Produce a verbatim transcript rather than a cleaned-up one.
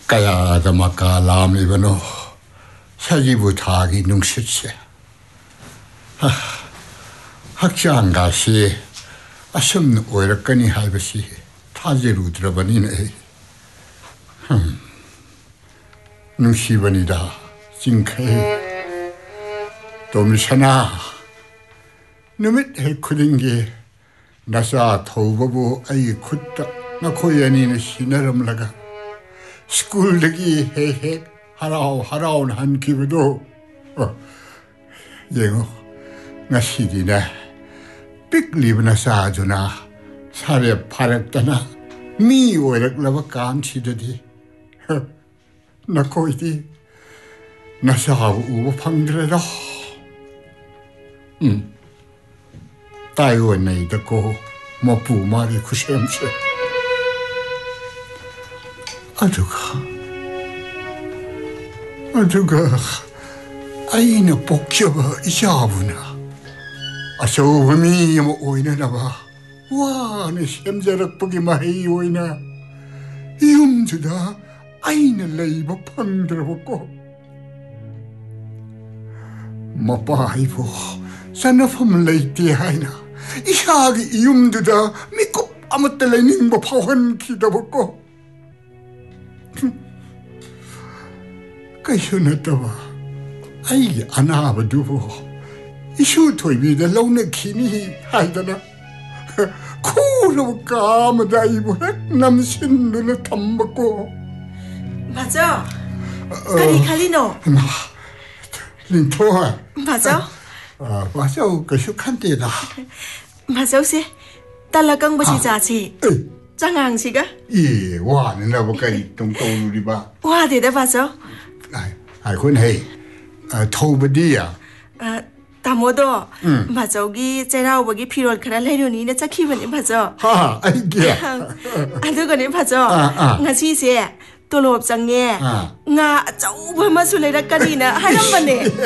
까야다 마까 람이버노 사지부타기 능실세 학자한가시 아섬 오이락거니 할것이 타지로 들어버리네. 능시번이다 징카이 돔샤나 너밋 헬쿠링게 나사 토우버부 아이 굿다 나 고연이는 시나름라가 스쿨르기 헤헤 하라오 하라온 한 기부도 어 영어 나 시디나 빅리브나 사주나 사례 파랬다나 미 오락라바 감치더디 나 거이디 나 사하고 우버 방들에라 음 따이원에 있고 뭐 부마리 구셈세 아주가 아주가 아이는 복잡아 이샤부나 아쇼금이 뭐 오이나봐 와네 샘자락 보기 마이 오이나 이음주다 아이는 레이버 방들어보고 마빠이보 산나폼 레이티 하이나 이샤기 이음주다 미국 아무 때레 닝보 파원 기다보고 까이셔놨다봐 아이기 아나바두보 이슈 토이비다 lâu 키니 하이다나 코로 까마다 이보 남신들을 탐먹고 맞아. 카리 칼리노. 마 린토아 맞아. 아 맞아 그슈 칸데다 맞아 세 달라강 버시 자치 장앙 시가 예 와는 나보까이 똥똥우리바 와 되다 맞아. 아이 아이 군헤이 아 토브디야 아 다모도 맞아기 제라오버기 피롤 카라 레료니네 차키버니 맞아. 하 아이게 아두거니 맞아. ngasi세 tolop changye nga achau ba ma su leira kanina haram bane